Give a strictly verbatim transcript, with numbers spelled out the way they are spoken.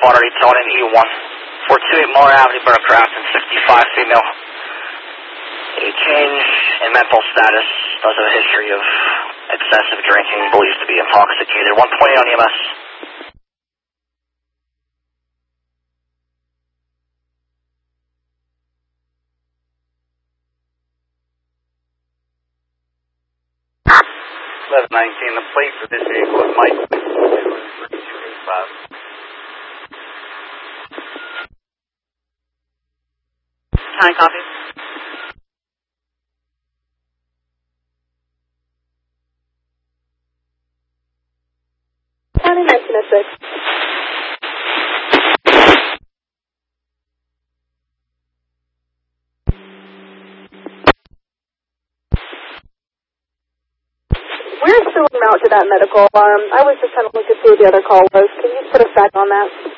water, Eton in E one. four two eight Moore Avenue, Burncraft, and sixty-five female. A change in mental status, does have a history of excessive drinking, believed to be intoxicated. one twenty on E M S. eleven nineteen, the plate for this vehicle is Mike three two eight five. County copy. County nineteen oh six. We're still out to that medical alarm. I was just trying to look to see what the other call was. Can you put us back on that?